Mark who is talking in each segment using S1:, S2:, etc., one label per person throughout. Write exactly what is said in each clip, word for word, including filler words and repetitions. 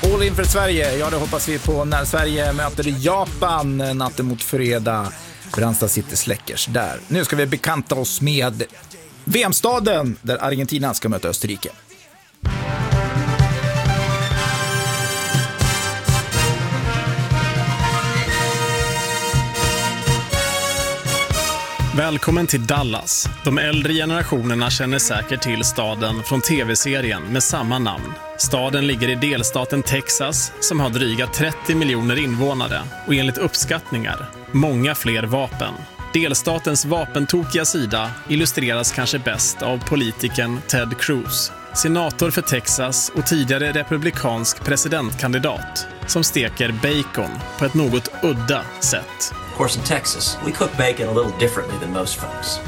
S1: All in för Sverige, ja det hoppas vi på när Sverige möter Japan natten mot fredag. Brandstad City Släckers där. Nu ska vi bekanta oss med V M-staden där Argentina ska möta Österrike.
S2: Välkommen till Dallas. De äldre generationerna känner säkert till staden från tv-serien med samma namn. Staden ligger i delstaten Texas som har dryga trettio miljoner invånare och enligt uppskattningar många fler vapen. Delstatens vapentokiga sida illustreras kanske bäst av politikern Ted Cruz, senator för Texas och tidigare republikansk presidentkandidat, som steker bacon på ett något udda sätt.
S3: Of course, in Texas, we cook bacon a little differently than most folks.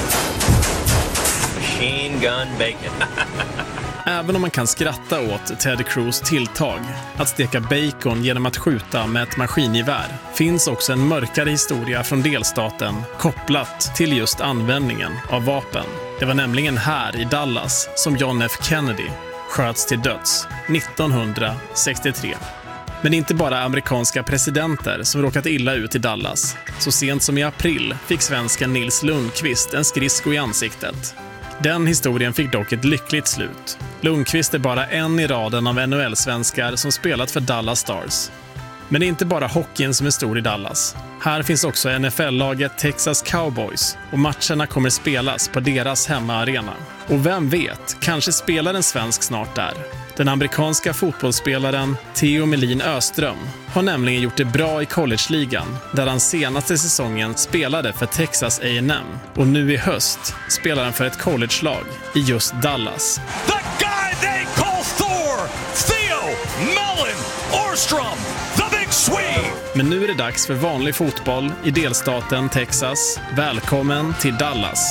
S3: Machine gun bacon.
S2: Även om man kan skratta åt Ted Cruz tilltag att steka bacon genom att skjuta med ett maskingevär, finns också en mörkare historia från delstaten kopplat till just användningen av vapen. Det var nämligen här i Dallas som John F. Kennedy sköts till döds nittonhundrasextiotre. Men inte bara amerikanska presidenter som råkat illa ut i Dallas. Så sent som i april fick svensken Nils Lundqvist en skridsko i ansiktet. Den historien fick dock ett lyckligt slut. Lundqvist är bara en i raden av N H L-svenskar som spelat för Dallas Stars. Men det är inte bara hockeyn som är stor i Dallas. Här finns också N F L-laget Texas Cowboys och matcherna kommer spelas på deras hemmaarena. Och vem vet, kanske spelar en svensk snart där. Den amerikanska fotbollsspelaren Theo Melin Öström har nämligen gjort det bra i college-ligan där han senaste säsongen spelade för Texas A and M. Och nu i höst spelar han för ett college-lag i just Dallas.
S4: The guy they call Thor! Theo Melin Öström! The Big Swede!
S2: Men nu är det dags för vanlig fotboll i delstaten Texas. Välkommen till Dallas!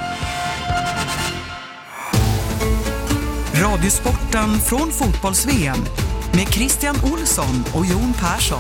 S5: Radiosporten från fotbolls-V M med Christian Olsson och Jon Persson.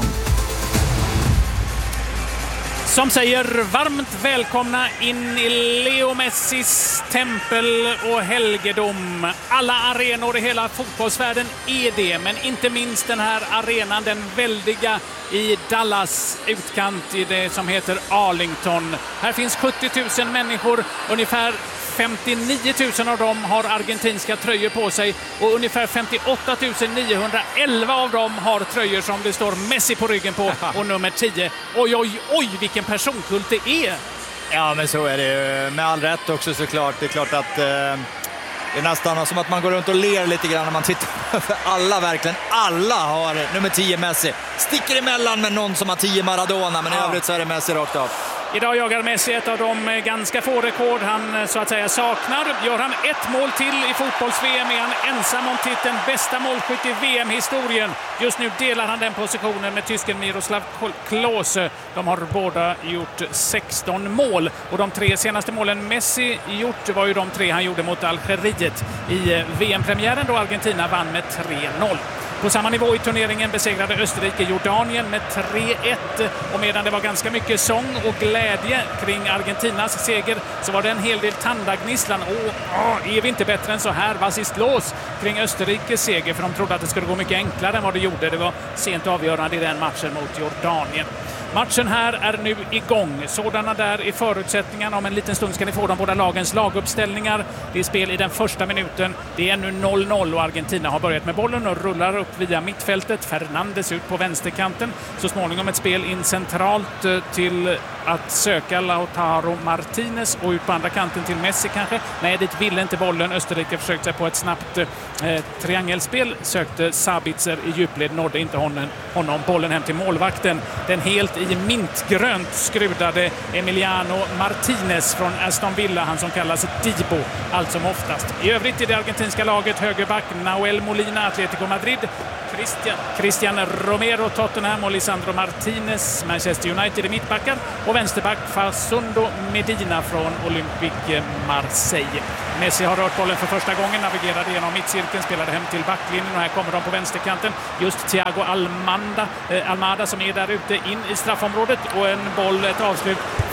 S6: Som säger varmt välkomna in i Leo Messis tempel och helgedom. Alla arenor i hela fotbollsvärlden är det, men inte minst den här arenan, den väldiga i Dallas utkant i det som heter Arlington. Här finns sjuttio tusen människor, ungefär femtionio tusen av dem har argentinska tröjor på sig och ungefär femtioåtta tusen niohundraelva av dem har tröjor som det står Messi på ryggen på och nummer tio. Oj, oj, oj, vilken personkult det är!
S7: Ja, men så är det ju. Med all rätt också såklart. Det är klart att eh, det är nästan som att man går runt och ler lite grann när man tittar. För alla, verkligen alla har nummer tio Messi. Sticker emellan med någon som har tio Maradona, men i övrigt så är det Messi rakt av.
S6: Idag jagar Messi ett av de ganska få rekord han så att säga saknar. Gör han ett mål till i fotbolls-V M är han ensam om titeln bästa målskytt i V M-historien. Just nu delar han den positionen med tysken Miroslav Klose. De har båda gjort sexton mål. Och de tre senaste målen Messi gjort var ju de tre han gjorde mot Algeriet i V M-premiären då Argentina vann med tre noll. På samma nivå i turneringen besegrade Österrike Jordanien med tre ett, och medan det var ganska mycket sång och glädje kring Argentinas seger så var det en hel del tandagnisslan. Åh, åh, är vi inte bättre än så här? Var sist lås kring Österrikes seger, för de trodde att det skulle gå mycket enklare än vad det gjorde. Det var sent avgörande i den matchen mot Jordanien. Matchen här är nu igång. Sådana där är förutsättningarna. Om en liten stund ska ni få de båda lagens laguppställningar. Det är spel i den första minuten. Det är nu noll noll och Argentina har börjat med bollen och rullar upp via mittfältet. Fernandes ut på vänsterkanten. Så småningom ett spel in centralt till att söka Lautaro Martinez och ut på andra kanten till Messi kanske. Nej, dit ville inte bollen. Österrike försökte sig på ett snabbt eh, triangelspel. Sökte Sabitzer i djupled, nådde inte honom, honom. Bollen hem till målvakten. Den helt i mintgrönt skrudade Emiliano Martinez från Aston Villa, han som kallas Dibo allt som oftast. I övrigt i det argentinska laget högerback Nahuel Molina, Atletico Madrid, Christian, Christian Romero, Tottenham och Lisandro Martinez, Manchester United i mittbackar, och vänsterback Facundo Medina från Olympique Marseille. Messi har rört bollen för första gången, navigerade genom mittcirkeln, spelade hem till backlinjen och här kommer de på vänsterkanten. Just Thiago Almada, eh, Almada som är där ute in i straffområdet och en boll, ett avslut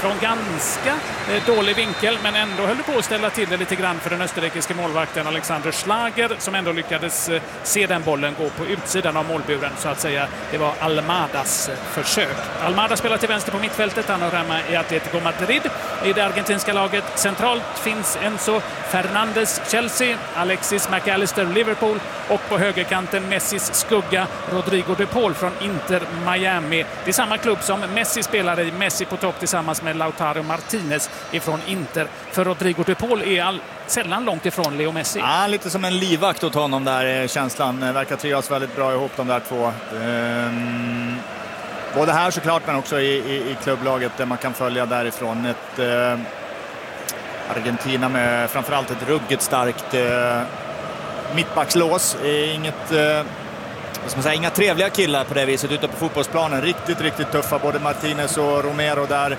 S6: från ganska eh, dålig vinkel, men ändå höll på att ställa till det lite grann för den österrikiske målvakten Alexander Schlager, som ändå lyckades eh, se den bollen gå på utsidan av målburen, så att säga. Det var Almadas eh, försök. Almada spelar till vänster på mittfältet. Han hör hemma i Atletico Madrid i det argentinska laget. Centralt finns Enzo Fernandez, Chelsea, Alexis McAllister, Liverpool, och på högerkanten Messis skugga Rodrigo de Paul från Inter Miami. Det är samma klubb som Messi spelar i. Messi på topp tillsammans med Lautaro Martinez ifrån Inter. För Rodrigo de Paul är all, sällan långt ifrån Leo Messi.
S7: Ja, lite som en livvakt åt honom där, känslan. Verkar trivas väldigt bra ihop de där två. Um, både här såklart, men också i, i, i klubblaget där man kan följa därifrån. Ett uh, Argentina med framförallt ett ruggigt starkt uh, mittbackslås. Inget... Uh, Ska man säga, inga trevliga killar på det viset ute på fotbollsplanen. Riktigt, riktigt tuffa. Både Martinez och Romero där.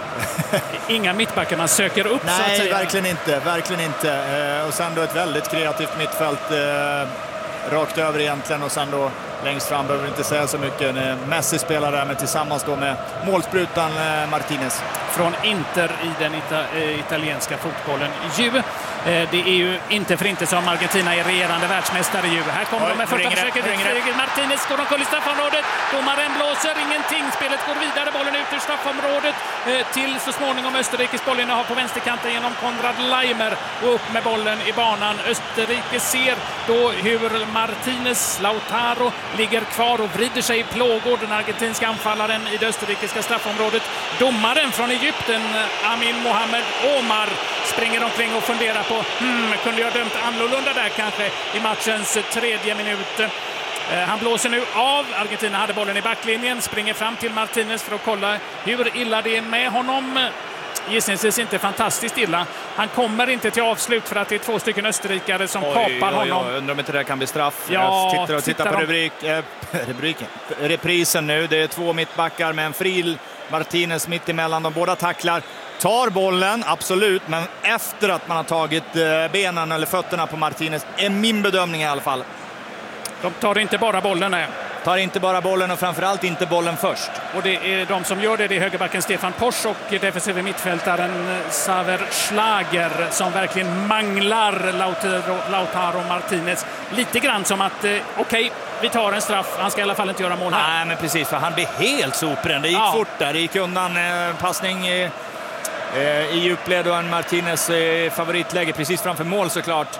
S6: Inga mittbackar man söker upp.
S7: Nej,
S6: så att säga.
S7: verkligen inte. Verkligen inte. Eh, och sen då ett väldigt kreativt mittfält eh, rakt över egentligen. Och sen då längst fram behöver vi inte säga så mycket. Eh, Messi spelar där, men tillsammans då med målsprutan eh, Martinez.
S6: Från Inter i den ita- äh, italienska fotbollen. Ju. Eh, det är ju inte för inte som Argentina är regerande världsmästare. Ju. Här kommer de med första försöket. Martinez går omkull i straffområdet. Domaren blåser ingenting. Spelet går vidare. Bollen ut ur straffområdet eh, till så småningom Österrikes bollinnehav på vänsterkanten genom Konrad Leimer. Och upp med bollen i banan. Österrike ser då hur Martinez, Lautaro ligger kvar och vrider sig i plågor. Den argentinska anfallaren i det österrikiska straffområdet. Domaren från Egypten, Amin Mohamed Omar, springer omkring och funderar på hmm, kunde jag dömt annorlunda där kanske i matchens tredje minut. Eh, han blåser nu av. Argentina hade bollen i backlinjen, springer fram till Martinez för att kolla hur illa det är med honom. Gissningsvis inte fantastiskt illa. Han kommer inte till avslut för att det är två stycken österrikare som oj, kapar honom.
S7: Oj, undrar om inte det kan bli straff.
S6: Ja,
S7: jag tittar och tittar på
S6: de...
S7: rubrik, eh, rubriken. Reprisen nu. Det är två mittbackar med en fri Martinez mitt emellan. De båda tacklar. Tar bollen, absolut, men efter att man har tagit eh, benen eller fötterna på Martinez är min bedömning i alla fall.
S6: De tar inte bara bollen, nej.
S7: Tar inte bara bollen och framförallt inte bollen först.
S6: Och det är de som gör det, det är högerbacken Stefan Posch och defensiva mittfältaren Xaver Schlager som verkligen manglar Lautaro, Lautaro Martinez. Lite grann som att, eh, okej, okay, vi tar en straff, han ska i alla fall inte göra mål här.
S7: Nej, men precis, för han blir helt sopren. Det gick ja. fort där, det gick undan eh, passning i, eh, i djupled och en Martinez eh, favoritläge precis framför mål såklart.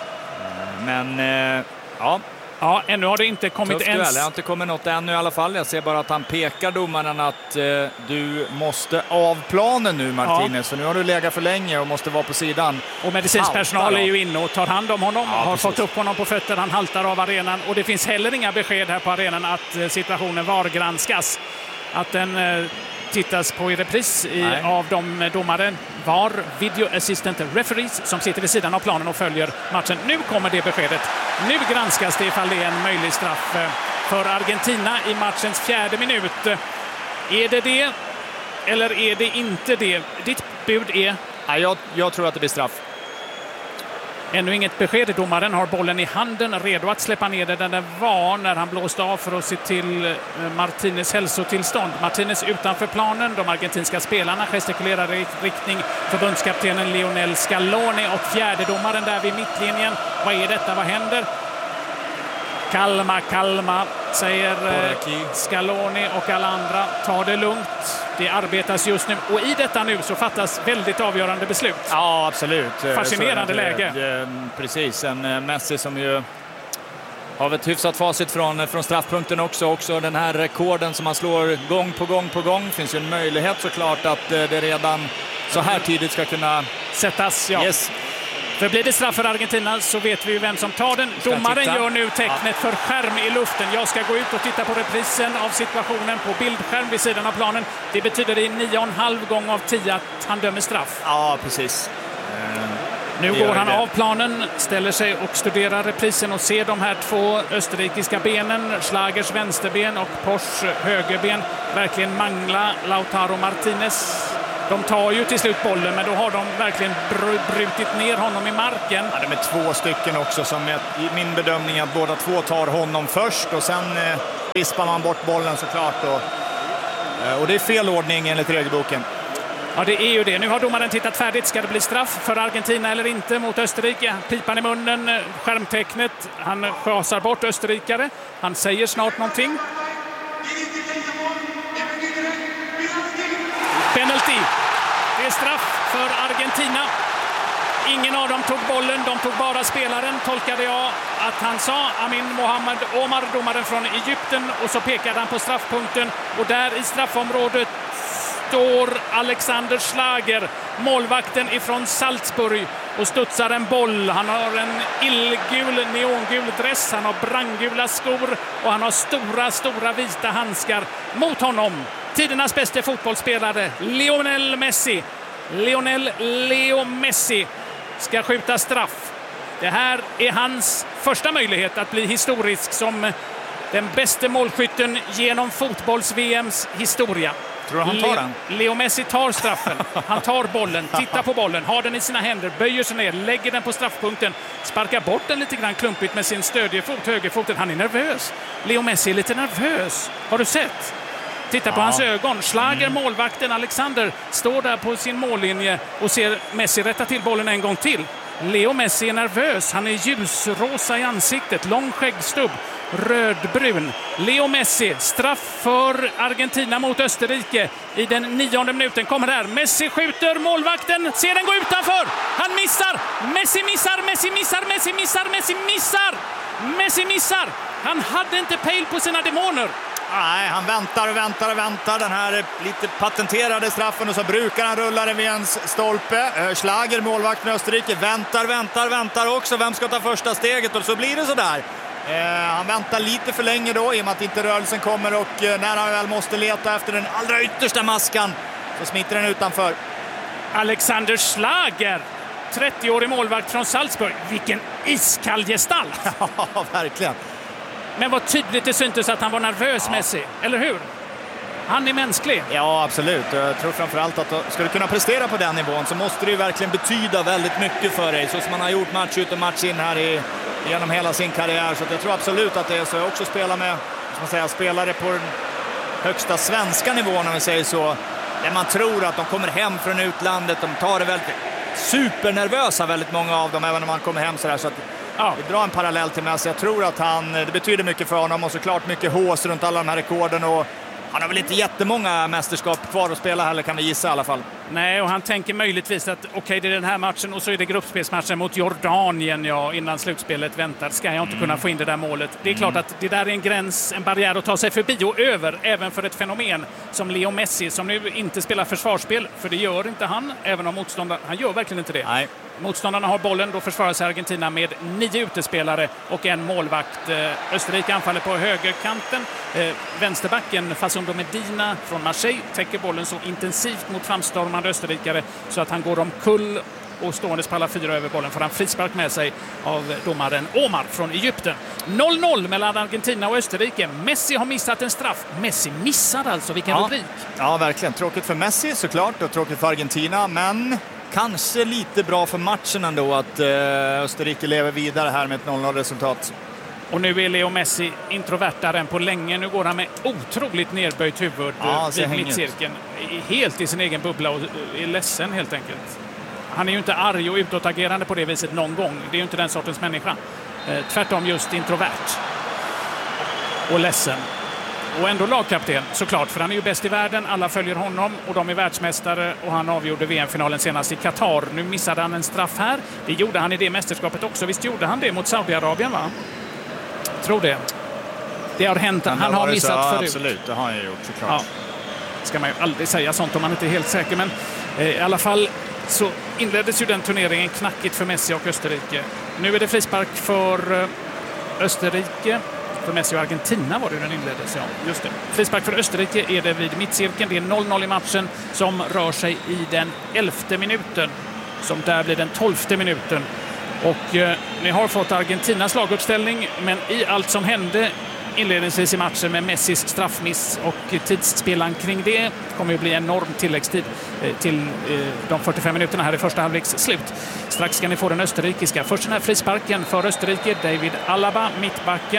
S7: Men, eh, ja...
S6: Ja, ännu har det inte kommit
S7: Tuff
S6: ens.
S7: Duell. Det har inte kommit något ännu i alla fall. Jag ser bara att han pekar domaren att eh, du måste av planen nu, Martinez. Ja. Så nu har du legat för länge och måste vara på sidan.
S6: Och medicinsk personal är ju inne och tar hand om honom. Ja, har precis. Fått upp honom på fötter. Han haltar av arenan. Och det finns heller inga besked här på arenan att eh, situationen vargranskas. Att den... Eh, tittas på i repris i, av de domare var video assistant referees som sitter vid sidan av planen och följer matchen. Nu kommer det beskedet. Nu granskas det ifall det är en möjlig straff för Argentina i matchens fjärde minut. Är det det eller är det inte det? Ditt bud är?
S7: Ja, jag, jag tror att det blir straff.
S6: Ännu inget besked. Domaren har bollen i handen, redo att släppa ner den där den var när han blåste av för att se till Martinez hälsotillstånd. Martinez utanför planen. De argentinska spelarna gestikulerar i riktning förbundskaptenen Lionel Scaloni och fjärdedomaren där vid mittlinjen. Vad är detta? Vad händer? Kalma, kalma, säger Scaloni och alla andra. Ta det lugnt. Det arbetas just nu. Och i detta nu så fattas väldigt avgörande beslut.
S7: Ja, absolut.
S6: Fascinerande
S7: det,
S6: läge.
S7: Det, precis. En Messi som ju har ett hyfsat facit från, från straffpunkten också. Också den här rekorden som man slår gång på gång på gång. Finns ju en möjlighet såklart att det redan så här tidigt ska kunna
S6: sättas. Ja.
S7: Yes.
S6: För blir det straff för Argentina så vet vi ju vem som tar den. Domaren gör nu tecknet ja. för skärm i luften. Jag ska gå ut och titta på reprisen av situationen på bildskärm vid sidan av planen. Det betyder i nio och en halv gång av tio att han dömer straff.
S7: Ja, precis. Mm.
S6: Nu går han av planen, ställer sig och studerar reprisen och ser de här två österrikiska benen, Schlagers vänsterben och Posch högerben, verkligen mangla Lautaro Martinez. De tar ju till slut bollen, men då har de verkligen br- brutit ner honom i marken.
S7: Ja, det är två stycken också som är, i min bedömning att båda två tar honom först och sen eh, vispar man bort bollen såklart. Och, eh, och det är fel ordning enligt regelboken.
S6: Ja, det är ju det. Nu har domaren tittat färdigt. Ska det bli straff för Argentina eller inte mot Österrike? Pipan i munnen, skärmtecknet. Han schasar bort österrikare. Han säger snart någonting. Penalty. Det är straff för Argentina. Ingen av dem tog bollen, de tog bara spelaren, tolkade jag att han sa. Amin Mohamed Omar, domaren från Egypten, och så pekade han på straffpunkten. Och där i straffområdet står Alexander Schlager, målvakten ifrån Salzburg, och studsar en boll. Han har en illgul, neongul dress, han har brandgula skor och han har stora, stora vita handskar. Mot honom, tidernas bästa fotbollsspelare, Lionel Messi. Lionel Leo Messi ska skjuta straff. Det här är hans första möjlighet att bli historisk som den bästa målskytten genom fotbolls-V M:s historia.
S7: Tror du han tar den?
S6: Le- Leo Messi tar straffen. Han tar bollen, tittar på bollen, har den i sina händer, böjer sig ner, lägger den på straffpunkten, sparkar bort den lite grann klumpigt med sin stödjefot, högerfoten. Han är nervös. Leo Messi är lite nervös. Har du sett? Titta på ja. hans ögon. Schlager, mm. målvakten Alexander, står där på sin mållinje och ser Messi rätta till bollen en gång till. Leo Messi är nervös. Han är ljusrosa i ansiktet, lång skäggstubb, rödbrun. Leo Messi, straff för Argentina mot Österrike i den nionde minuten. Kommer där. Messi skjuter, målvakten ser den gå utanför. Han missar. Messi missar, Messi missar, Messi missar, Messi missar. Messi missar. Han hade inte pejl på sina demoner.
S7: Nej, han väntar och väntar och väntar. Den här lite patenterade straffen, och så brukar han rulla den vid en stolpe. Schlager, målvakten i Österrike, väntar, väntar, väntar också. Vem ska ta första steget? Och så blir det så där. Eh, han väntar lite för länge då, i och med att inte rörelsen kommer, och eh, när han väl måste leta efter den allra yttersta maskan så smiter den utanför.
S6: Alexander Schlager, trettioårig målvakt från Salzburg. Vilken iskall gestalt!
S7: Ja, verkligen.
S6: Men vad tydligt det syntes att han var nervös, ja. Messi, eller hur? Han är mänsklig.
S7: Ja, absolut. Jag tror framförallt att ska du kunna prestera på den nivån så måste det ju verkligen betyda väldigt mycket för dig. Så som man har gjort match ut och match in här i, genom hela sin karriär. Så jag tror absolut att det är så. Jag också spelar med, som man säger, spelare på den högsta svenska nivån, om vi säger så. Där man tror att de kommer hem från utlandet. De tar det väldigt supernervösa, väldigt många av dem, även när man kommer hem så där. Så att ja. Vi drar en parallell till Messi. Jag tror att han, det betyder mycket för honom, och såklart mycket hås runt alla de här rekorden, och han har väl inte jättemånga mästerskap kvar att spela heller, kan vi gissa i alla fall.
S6: Nej, och han tänker möjligtvis att okej, okay, det är den här matchen och så är det gruppspelsmatchen mot Jordanien, ja, innan slutspelet väntar. Ska jag inte mm. kunna få in det där målet? Det är mm. klart att det där är en gräns, en barriär att ta sig förbi och över, även för ett fenomen som Leo Messi, som nu inte spelar försvarsspel, för det gör inte han, även om motståndaren, han gör verkligen inte det. Nej. Motståndarna har bollen, då försvarar sig Argentina med nio utespelare och en målvakt. Österrike anfaller på högerkanten. Vänsterbacken Facundo Medina från Marseille täcker bollen så intensivt mot framstormande österrikare så att han går omkull, och ståendes på alla fyra över bollen får han frispark med sig av domaren Omar från Egypten. noll noll mellan Argentina och Österrike. Messi har missat en straff. Messi missar alltså, vilken
S7: ja.
S6: rubrik.
S7: Ja, verkligen. Tråkigt för Messi såklart, och tråkigt för Argentina, men kanske lite bra för matchen ändå att eh, Österrike lever vidare här med ett noll noll-resultat.
S6: Och nu är Leo Messi introvertare än på länge. Nu går han med otroligt nerböjt huvud
S7: ja,
S6: vid mittcirkeln. Helt i sin egen bubbla och är ledsen helt enkelt. Han är ju inte arg och utåtagerande på det viset någon gång. Det är ju inte den sortens människa. Eh, tvärtom just introvert. Och ledsen. Och ändå lagkapten, såklart, för han är ju bäst i världen. Alla följer honom och de är världsmästare, och han avgjorde V M-finalen senast i Qatar. Nu missade han en straff här. Det gjorde han i det mästerskapet också. Visst gjorde han det mot Saudiarabien, va? Tror det. Det har hänt. Han, han har missat så, förut.
S7: Absolut, det har han gjort såklart. Ja.
S6: Ska man ju aldrig säga sånt om man inte är helt säker, men eh, i alla fall så inleddes ju den turneringen knackigt för Messi och Österrike. Nu är det frispark för eh, Österrike. För Messi och Argentina var det den inleddes, ja. Just det. Frispark för Österrike är det vid mittcirkeln. Det är noll noll i matchen som rör sig i den elfte minuten. Som där blir den tolfte minuten. Och eh, ni har fått Argentinas laguppställning, men i allt som hände inledningsvis i matchen med Messis straffmiss och tidsspelan kring det kommer ju bli enorm tilläggstid eh, till eh, de fyrtiofem minuterna här i första halvleks slut. Strax ska ni få den österrikiska. Först den här frisparken för Österrike. David Alaba, mittbacken.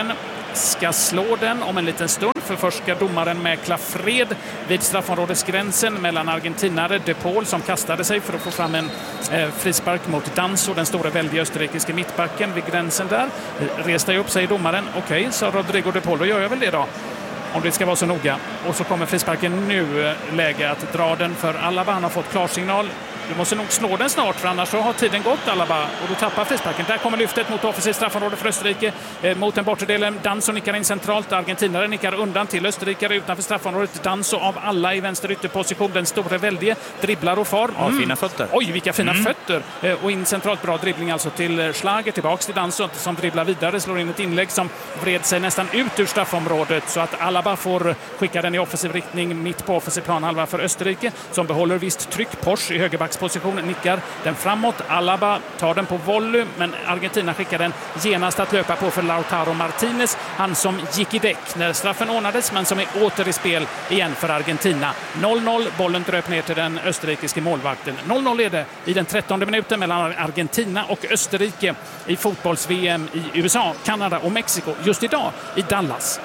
S6: ska slå den om en liten stund. För först ska domaren mäkla fred vid straffområdesgränsen mellan argentinare De Paul som kastade sig för att få fram en eh, frispark mot Danso, den stora väldiga österrikiska mittbacken vid gränsen där. Reste upp, säger domaren. Okej, okay, så Rodrigo De Paul, då gör jag väl det då. Om det ska vara så noga. Och så kommer frisparken nu, läge att dra den för Alaba. Han har fått klarsignal. Du måste nog slå den snart, för annars så har tiden gått, Alaba, och du tappar frisparken. Där kommer lyftet mot offensivt straffområde för Österrike. Eh, mot den bortre delen. Danso nickar in centralt. Argentinare nickar undan till österrikare utanför straffområdet. Danso av alla i vänster ytterposition. Den stora väldige dribblar och far. Mm.
S7: Ja, fina fötter.
S6: Oj, vilka fina
S7: mm.
S6: fötter. Eh, och in centralt, bra dribbling alltså till Schlager. Tillbaks till Danso som dribblar vidare. Slår in ett inlägg som vred sig nästan ut ur straffområdet, så att Alaba får skicka den i offensiv riktning mitt på offensiv planhalva för Österrike, som behåller visst tryck. Porsche i högerbacksposition nickar den framåt. Alaba tar den på volley, men Argentina skickar den genast att löpa på för Lautaro Martinez, han som gick i däck när straffen ordnades, men som är åter i spel igen för Argentina. noll noll, bollen dröp ner till den österrikiske målvakten. noll noll är det i den trettonde minuten mellan Argentina och Österrike i fotbolls-V M i U S A, Kanada och Mexiko. Just idag i Dallas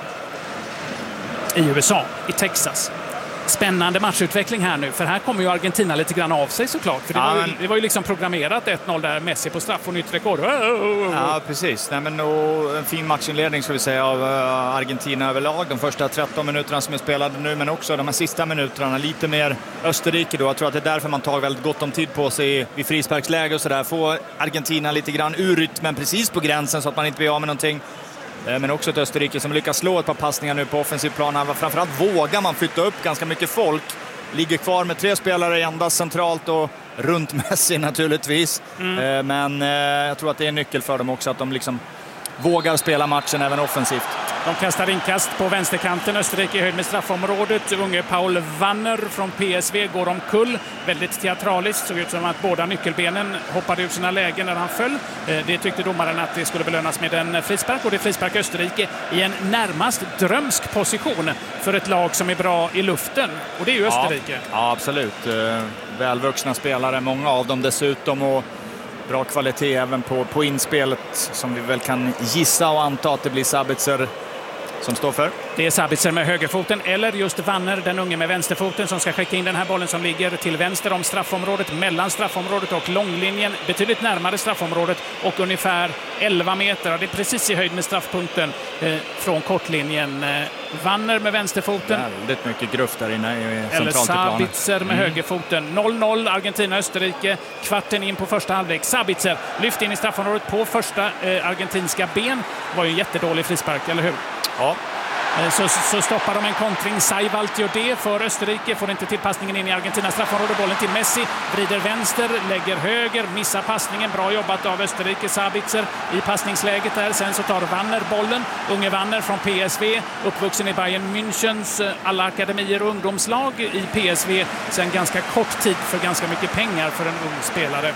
S6: i U S A, i Texas. Spännande matchutveckling här nu, för här kommer ju Argentina lite grann av sig såklart. För det, ja, var, ju, det var ju liksom programmerat ett noll där, Messi på straff och nytt rekord.
S7: Ja, precis. Nej, men, och en fin matchinledning ska vi säga av Argentina överlag. De första tretton minuterna som är spelade nu, men också de här sista minuterna lite mer Österrike då. Jag tror att det är därför man tar väldigt gott om tid på sig vid frisparksläge och sådär. Få Argentina lite grann ur rytmen precis på gränsen så att man inte blir av med någonting. Men också ett Österrike som lyckas slå ett par passningar nu på offensiv plan. Framförallt vågar man flytta upp ganska mycket folk. Ligger kvar med tre spelare endast centralt och runt Messi naturligtvis. Mm. Men jag tror att det är en nyckel för dem också, att de liksom vågar spela matchen även offensivt.
S6: De kastar inkast på vänsterkanten. Österrike i höjd med straffområdet. Unge Paul Wanner från P S V går omkull. Väldigt teatraliskt. Såg ut som att båda nyckelbenen hoppade ut sina lägen när han föll. Det tyckte domaren att det skulle belönas med en frispark. Och det är frispark Österrike i en närmast drömsk position för ett lag som är bra i luften. Och det är ju Österrike.
S7: Ja, ja, absolut. Välvuxna spelare, många av dem dessutom. Och bra kvalitet även på, på inspelet, som vi väl kan gissa och anta att det blir Sabitzer som står för.
S6: Det är Sabitzer med högerfoten, eller just Wanner, den unge med vänsterfoten, som ska skicka in den här bollen som ligger till vänster om straffområdet, mellan straffområdet och långlinjen, betydligt närmare straffområdet och ungefär elva meter. Det är precis i höjd med straffpunkten eh, från kortlinjen. Eh, Wanner med vänsterfoten.
S7: Väldigt mycket gruff där inne i
S6: eller
S7: med
S6: Sabitzer med mm. högerfoten. noll noll Argentina-Österrike. Kvarten in på första halvlek. Sabitzer lyft in i straffområdet på första eh, argentinska ben. Var ju en jättedålig frispark, eller hur?
S7: Ja.
S6: Så, så stoppar de en kontring. Saivalt gör det för Österrike. Får inte tillpassningen in i Argentinas straffområde. Bollen till Messi. Vrider vänster, lägger höger. Missar passningen. Bra jobbat av Österrike. Sabitzer i passningsläget där. Sen så tar Wanner bollen. Unge Wanner från P S V. Uppvuxen i Bayern Münchens alla akademier och ungdomslag i P S V. Sen ganska kort tid för ganska mycket pengar för en ung spelare.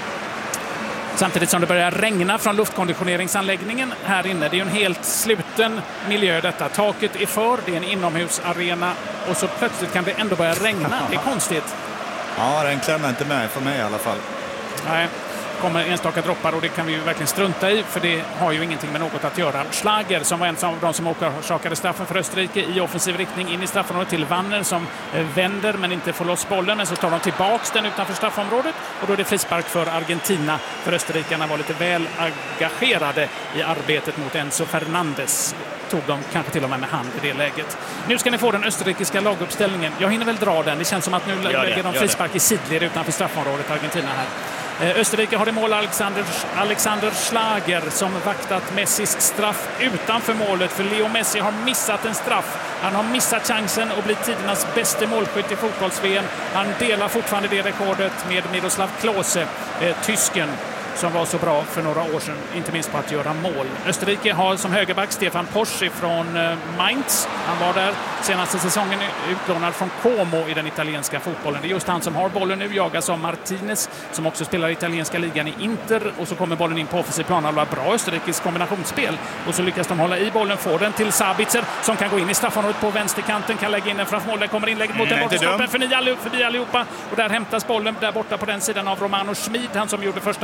S6: Samtidigt som det börjar regna från luftkonditioneringsanläggningen här inne. Det är ju en helt sluten miljö detta. Taket är för, det är en inomhusarena och så plötsligt kan det ändå börja regna. Det är konstigt.
S7: Ja, den klämmer inte med för mig i alla fall.
S6: Nej, kommer enstaka droppar och det kan vi ju verkligen strunta i, för det har ju ingenting med något att göra. Schlager, som var en av de som orsakade straffen för Österrike, i offensiv riktning in i straffområdet till Wanner, som vänder men inte får loss bollen, men så tar de tillbaks den utanför straffområdet och då är det frispark för Argentina, för österrikarna var lite väl engagerade i arbetet mot Enzo Fernandes. Tog de kanske till och med med hand i det läget. Nu ska ni få den österrikiska laguppställningen. Jag hinner väl dra den. Det känns som att nu det, lägger de frispark i sidled utanför straffområdet, Argentina här. Österrike har i mål Alexander, Alexander Schlager, som vaktat Messis straff utanför målet, för Leo Messi har missat en straff. Han har missat chansen att bli tidernas bästa målskytt i fotbolls-V M. Han delar fortfarande det rekordet med Miroslav Klose, eh, tysken, som var så bra för några år sedan, inte minst på att göra mål. Österrike har som högerback Stefan Porsche från Mainz. Han var där senaste säsongen, utlånad från Como i den italienska fotbollen. Det är just han som har bollen nu, jagas av Martinez, som också spelar italienska ligan i Inter. Och så kommer bollen in på offensiv plan. Det var bra österrikisk kombinationsspel. Och så lyckas de hålla i bollen, få den till Sabitzer, som kan gå in i straffområdet på vänsterkanten, kan lägga in den framför mål. Där kommer inlägget mot den bortstoppen förbi allihopa. Och där hämtas bollen där borta på den sidan av Romano Schmid, han som gjorde första målet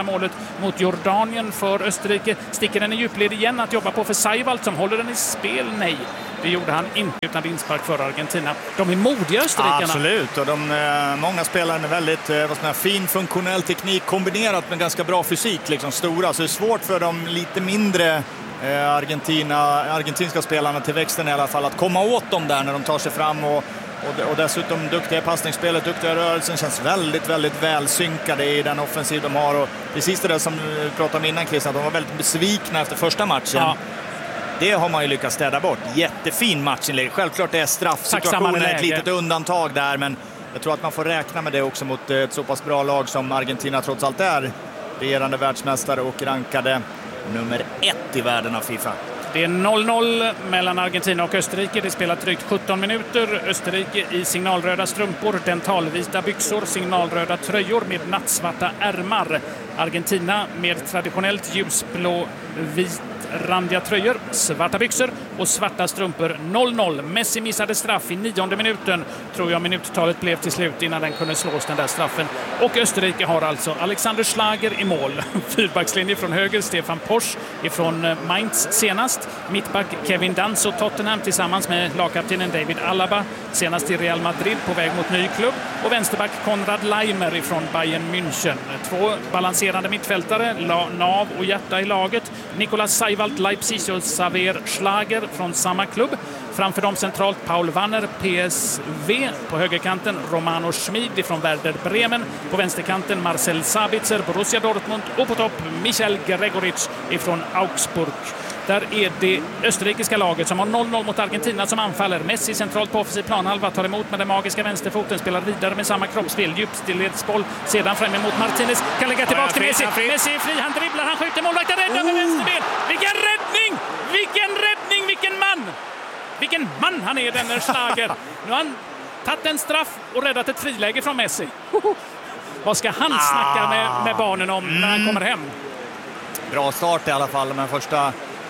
S6: mot Jordanien för Österrike. Sticker den i djupled igen att jobba på för Seiwald som håller den i spel? Nej, det gjorde han inte utan vinstspark för Argentina. De är modiga österrikarna.
S7: Absolut, och de, eh, många spelare med väldigt eh, vad ska man, fin funktionell teknik kombinerat med ganska bra fysik, liksom stora. Så det är svårt för de lite mindre eh, Argentina, argentinska spelarna till växten i alla fall att komma åt dem där när de tar sig fram och Och, och dessutom duktiga i passningsspelet, duktiga rörelsen, känns väldigt, väldigt välsynkade i den offensiv de har. Och precis det där som du pratade om innan, Christian, att de var väldigt besvikna efter första matchen. Ja. Det har man ju lyckats städa bort. Jättefin matchinlägg. Självklart är straffsituationen ett litet undantag där, men jag tror att man får räkna med det också mot ett så pass bra lag som Argentina trots allt är. Regerande världsmästare och rankade nummer ett i världen av FIFA.
S6: Det är noll noll mellan Argentina och Österrike. Det spelar drygt sjutton minuter. Österrike i signalröda strumpor, dentalvita byxor, signalröda tröjor med nattsvarta ärmar. Argentina med traditionellt ljusblå vit randiga tröjor, svarta byxor och svarta strumpor. noll noll. Messi missade straff i nionde minuten, tror jag minuttalet blev till slut innan den kunde slås, den där straffen. Och Österrike har alltså Alexander Schlager i mål. Fyrbackslinje från höger, Stefan Posch ifrån Mainz senast. Mittback Kevin Danso, Tottenham tillsammans med lagkaptenen David Alaba, senast i Real Madrid på väg mot ny klubb. Och vänsterback Konrad Laimer ifrån Bayern München. Två balanserande mittfältare, nav och hjärta i laget. Nicolas Seiwald, Leipzig och Xaver Schlager från samma klubb. Framför dem centralt Paul Wanner, P S V. På högerkanten Romano Schmid från Werder Bremen. På vänsterkanten Marcel Sabitzer, Borussia Dortmund. Och på topp Michael Gregoric ifrån Augsburg. Där är det österrikiska laget som har noll noll mot Argentina som anfaller. Messi centralt på offensiv planhalva, tar emot med den magiska vänsterfoten, spelar vidare med samma kroppsspel, djupstillledsboll, sedan fram emot Martinez, kan lägga tillbaka till Messi. Messi är fri, han dribblar, han skjuter, målvakten räddar med vänsterben. Vilken räddning! Vilken räddning! Vilken man! Vilken man han är, den där Schlager. Nu har han tagit en straff och räddat ett friläge från Messi. Vad ska han snacka med, med barnen om när han kommer hem?
S7: Bra start i alla fall, men första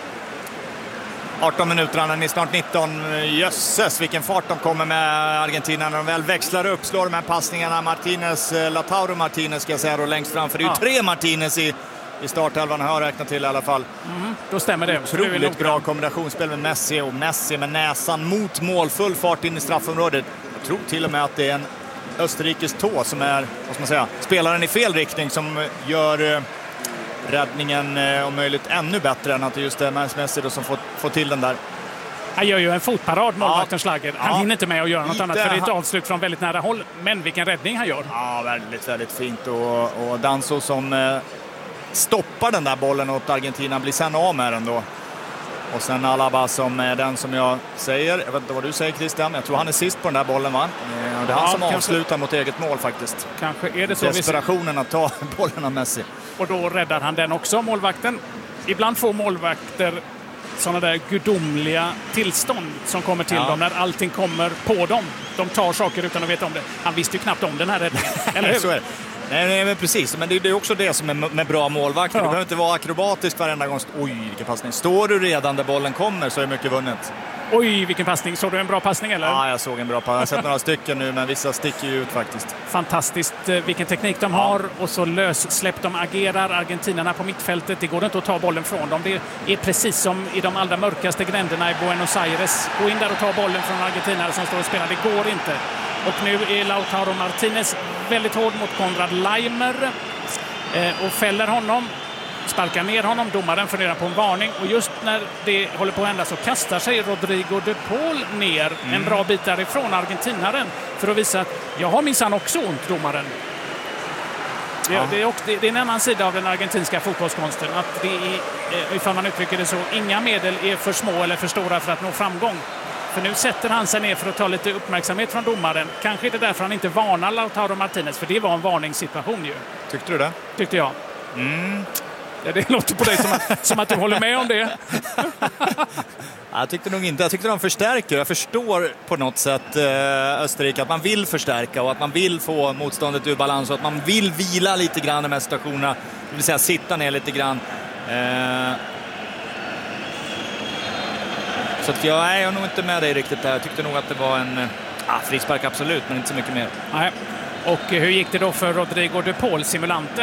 S7: arton minuterna, den är snart nitton. Jösses, vilken fart de kommer med Argentina när de väl växlar upp, slår de här passningarna. Martinez, Lautaro Martinez ska jag säga då längst fram, för det är ju ja. tre Martinez i, i startelvan har jag räknat till i alla fall.
S6: Mm, då stämmer det.
S7: Otroligt bra kombinationsspel med Messi, och Messi med näsan mot mål, full fart in i straffområdet. Jag tror till och med att det är en Österrikes tå som är, vad ska man säga, spelaren i fel riktning som gör räddningen om möjligt ännu bättre än att det just är Messi då som får, får till den där.
S6: Han gör ju en fotparad, målvakten Schlager. Han
S7: ja.
S6: hinner inte med att göra något annat, för det är ett avslut från väldigt nära håll. Men vilken räddning han gör.
S7: Ja, väldigt, väldigt fint. Och, och Danso som eh, stoppar den där bollen åt Argentina blir sen av med den då. Och sen Alaba som är den som jag säger, jag vet inte vad du säger Christian, jag tror han är sist på den där bollen, va? Det är han ja, som kanske avslutar mot eget mål faktiskt.
S6: Kanske är det så.
S7: Desperationen att ta bollen av Messi.
S6: Och då räddar han den också, målvakten. Ibland får målvakter sådana där gudomliga tillstånd som kommer till ja. dem när allting kommer på dem. De tar saker utan att veta om det. Han visste ju knappt om den här räddningen. Eller hur?
S7: Så är det. Nej, nej, men precis. Men det, det är också det som är med bra målvakter. Ja. Du behöver inte vara akrobatisk varenda gång. Oj, vilken passning. Står du redan där bollen kommer så är mycket vunnet.
S6: Oj, vilken passning. Såg du en bra passning eller?
S7: Ja, jag såg en bra passning. Jag har sett några stycken nu, men vissa sticker ju ut faktiskt.
S6: Fantastiskt vilken teknik de har. Ja. Och så lössläppt de agerar. Argentinarna på mittfältet. Det går inte att ta bollen från dem. Det är precis som i de allra mörkaste gränderna i Buenos Aires. Gå in där och ta bollen från argentinare som står och spelar. Det går inte. Och nu är Lautaro Martinez väldigt hård mot Konrad Laimer eh, och fäller honom, sparkar ner honom. Domaren funderar på en varning, och just när det håller på att hända så kastar sig Rodrigo de Paul ner mm. en bra bit därifrån, argentinaren, för att visa att jag har minsann också ont, domaren. Det, ja. det, är också, det är en annan sida av den argentinska fotbollskonsten, att det är, ifall man uttrycker det så, inga medel är för små eller för stora för att nå framgång. För nu sätter han sig ner för att ta lite uppmärksamhet från domaren. Kanske inte därför han inte varnar Lautaro Martinez, för det var en varningssituation ju.
S7: Tyckte du det?
S6: Tyckte jag.
S7: Mm.
S6: Ja, det låter på dig som att, som att du håller med om det.
S7: Jag tyckte nog inte. Jag tyckte de förstärker. Jag förstår på något sätt eh, Österrike att man vill förstärka och att man vill få motståndet ur balans och att man vill vila lite grann de här stationerna. Det vill säga sitta ner lite grann. Eh, Så att jag är nog inte med dig riktigt där. Jag tyckte nog att det var en ah, frispark absolut, men inte så mycket mer.
S6: Nej. Och hur gick det då för Rodrigo de Paul, simulanten?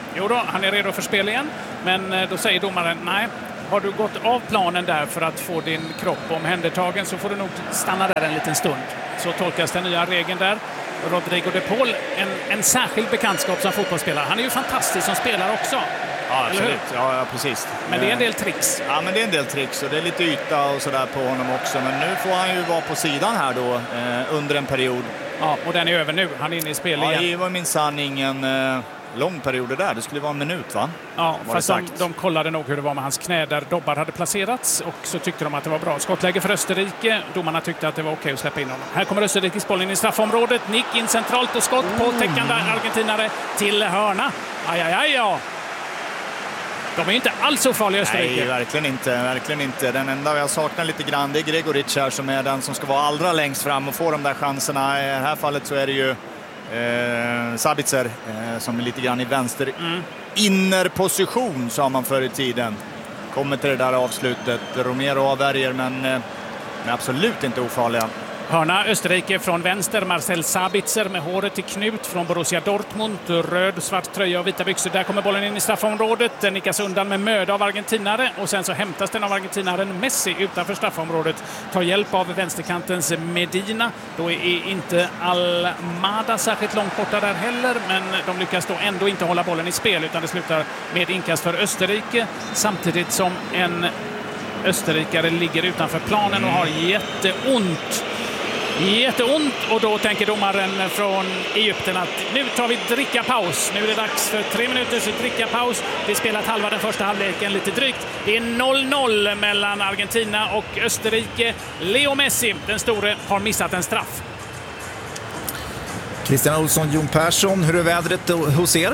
S6: Jo då, han är redo för spel igen. Men då säger domaren, nej, har du gått av planen där för att få din kropp omhändertagen så får du nog stanna där en liten stund. Så tolkas den nya regeln där. Rodrigo de Paul, en, en särskild bekantskap som fotbollsspelare. Han är ju fantastisk som spelare också.
S7: Ja, absolut. Ja, ja, precis.
S6: Men det är en del tricks.
S7: Ja, men det är en del tricks och det är lite yta och sådär på honom också. Men nu får han ju vara på sidan här då eh, under en period.
S6: Ja, och den är över nu. Han är inne i spel
S7: ja,
S6: igen.
S7: Det var minsann ingen eh, lång period där. Det skulle vara en minut, va?
S6: Ja, fast de, de kollade nog hur det var med hans knä där Dobbar hade placerats och så tyckte de att det var bra. Skottläge för Österrike. Domarna tyckte att det var okej att släppa in honom. Här kommer Österrikes boll in i straffområdet. Nick in centralt och skott på täckande argentinare till hörna. Aj, aj, aj, ja. De är ju inte alls så farliga, Österrike.
S7: Nej, verkligen inte, verkligen inte. Den enda jag saknar lite grann, det är Gregoric här som är den som ska vara allra längst fram och få de där chanserna. I det här fallet så är det ju eh, Sabitzer eh, som är lite grann i vänster mm. innerposition, sa man förr i tiden. Kommer till det där avslutet. Romero avvärjer, men, eh, men absolut inte ofarliga.
S6: Hörna Österrike från vänster, Marcel Sabitzer med håret i knut från Borussia Dortmund, röd, svart tröja och vita byxor. Där kommer bollen in i straffområdet, den nickas undan med möda av argentinare och sen så hämtas den av argentinaren Messi utanför straffområdet. Tar hjälp av vänsterkantens Medina. Då är inte Almada särskilt långt borta där heller, men de lyckas då ändå inte hålla bollen i spel utan det slutar med inkast för Österrike samtidigt som en österrikare ligger utanför planen och har jätteont. Jätteont och då tänker domaren från Egypten att nu tar vi dricka paus. Nu är det dags för tre minuters dricka paus. Vi spelat halva den första halvleken lite drygt. Det är noll noll mellan Argentina och Österrike. Leo Messi, den store, har missat en straff.
S1: Christian Olsson, Jon Persson, hur är vädret hos er?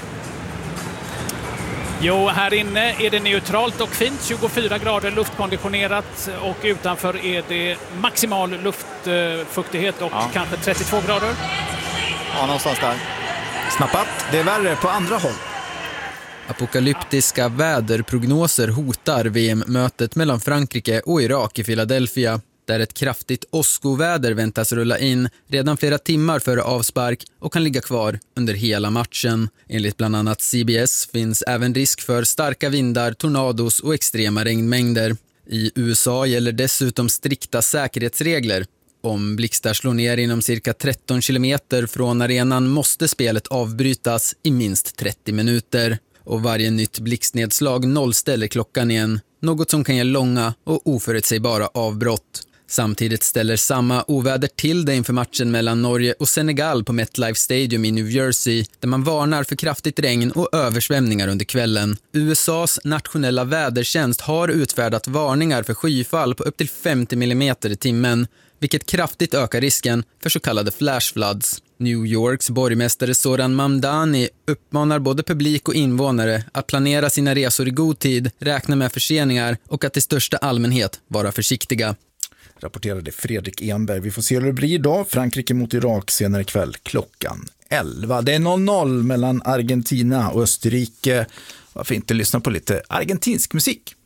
S6: Jo, här inne är det neutralt och fint, tjugofyra grader luftkonditionerat och utanför är det maximal luftfuktighet och ja. kanske trettiotvå grader.
S7: Ja, någonstans där.
S1: Snappat, det är värre på andra håll.
S8: Apokalyptiska väderprognoser hotar V M-mötet mellan Frankrike och Irak i Philadelphia, där ett kraftigt åskoväder väntas rulla in redan flera timmar före avspark och kan ligga kvar under hela matchen. Enligt bland annat C B S finns även risk för starka vindar, tornados och extrema regnmängder. I U S A gäller dessutom strikta säkerhetsregler. Om blixtar slår ner inom cirka tretton kilometer från arenan måste spelet avbrytas i minst trettio minuter. Och varje nytt blixtnedslag nollställer klockan igen, något som kan ge långa och oförutsägbara avbrott. Samtidigt ställer samma oväder till det inför matchen mellan Norge och Senegal på MetLife Stadium i New Jersey, där man varnar för kraftigt regn och översvämningar under kvällen. U S A:s nationella vädertjänst har utfärdat varningar för skyfall på upp till femtio millimeter i timmen, vilket kraftigt ökar risken för så kallade flash floods. New Yorks borgmästare Zoran Mamdani uppmanar både publik och invånare att planera sina resor i god tid, räkna med förseningar och att i största allmänhet vara försiktiga.
S1: Rapporterade Fredrik Enberg. Vi får se hur det blir då. Frankrike mot Irak senare ikväll klockan elva. Det är noll noll mellan Argentina och Österrike. Varför inte lyssna på lite argentinsk musik?